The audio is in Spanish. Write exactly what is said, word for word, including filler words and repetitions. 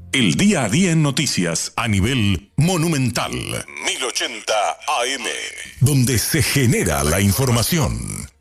El día a día en noticias a nivel monumental. mil ochenta A M. Donde se genera la información.